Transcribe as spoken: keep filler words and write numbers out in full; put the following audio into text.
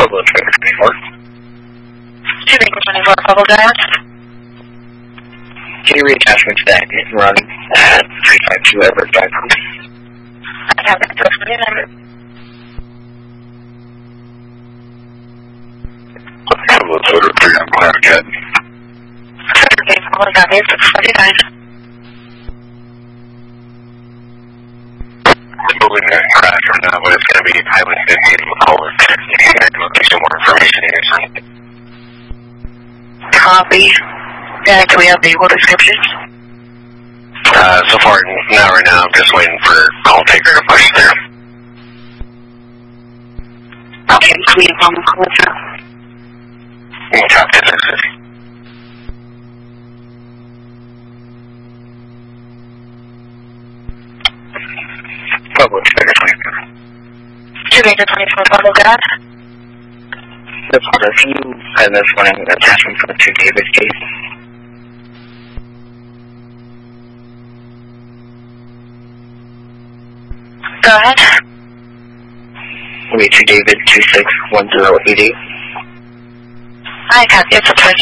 Pueblo twenty-four. two Baker twenty-four, Pueblo, go ahead. Can you reattachment to that hit and run at three five two Everett Drive, please? I have that for you, number. Pueblo twenty-three, I'm glad again. Okay, Pueblo, copy, six forty-nine. Moving that crash from now, but it's going to be Highway fifty in McCullough. You can get some more information in your site. Copy. Yeah, do we have vehicle descriptions? Uh, so far, not right now. I'm just waiting for call taker to push through. Okay, can we have um, call through? You can talk to this. Pueblo twenty-four. two Baker twenty-four, Pueblo, go ahead. That's all. If you had this one in attachment for the two David case. Go ahead. Will be two David two six one zero eight eight. I have it for